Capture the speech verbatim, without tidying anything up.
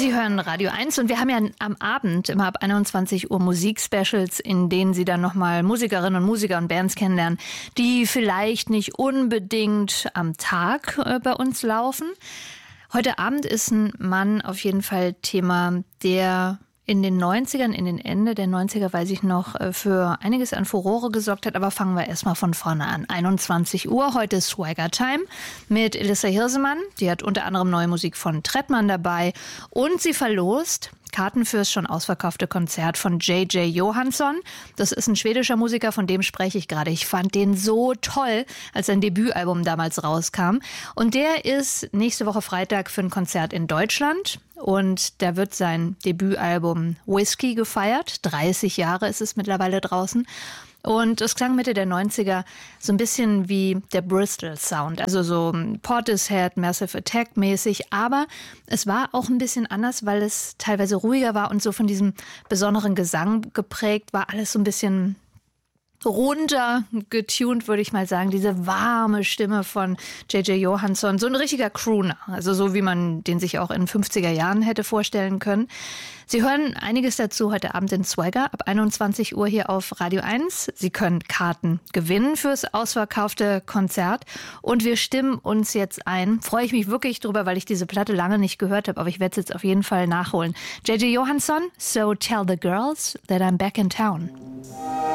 Sie hören Radio eins und wir haben ja am Abend immer ab einundzwanzig Uhr Musikspecials, in denen Sie dann nochmal Musikerinnen und Musiker und Bands kennenlernen, die vielleicht nicht unbedingt am Tag äh, bei uns laufen. Heute Abend ist ein Mann auf jeden Fall Thema, der in den neunzigern, in den Ende der neunziger, weiß ich noch, für einiges an Furore gesorgt hat. Aber fangen wir erstmal von vorne an. einundzwanzig Uhr, heute ist Swagger Time mit Elissa Hirsemann. Die hat unter anderem neue Musik von Trettmann dabei. Und sie verlost Karten fürs schon ausverkaufte Konzert von J J Johansson. Das ist ein schwedischer Musiker, von dem spreche ich gerade. Ich fand den so toll, als sein Debütalbum damals rauskam. Und der ist nächste Woche Freitag für ein Konzert in Deutschland. Und da wird sein Debütalbum Whiskey gefeiert. dreißig Jahre ist es mittlerweile draußen. Und es klang Mitte der neunziger so ein bisschen wie der Bristol Sound. Also so Portishead, Massive Attack mäßig. Aber es war auch ein bisschen anders, weil es teilweise ruhiger war und so von diesem besonderen Gesang geprägt war. Alles so ein bisschen runter getuned, würde ich mal sagen. Diese warme Stimme von J J Johansson. So ein richtiger Crooner. Also so, wie man den sich auch in den fünfziger Jahren hätte vorstellen können. Sie hören einiges dazu heute Abend in Swagger ab einundzwanzig Uhr hier auf Radio eins. Sie können Karten gewinnen fürs ausverkaufte Konzert. Und wir stimmen uns jetzt ein. Freue ich mich wirklich drüber, weil ich diese Platte lange nicht gehört habe. Aber ich werde es jetzt auf jeden Fall nachholen. J J Johansson, So Tell the Girls That I'm Back in Town.